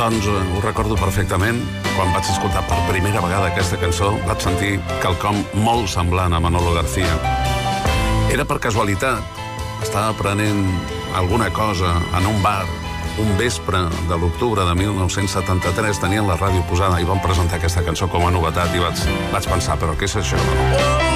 Doncs ho recordo perfectament. Quan vaig escoltar per primera vegada aquesta cançó, vaig sentir quelcom molt semblant a Manolo García. Era per casualitat. Estava prenent alguna cosa en un bar un vespre de l'octubre de 1973. Tenien la ràdio posada i van presentar aquesta cançó com a novetat i vaig pensar, però què és això?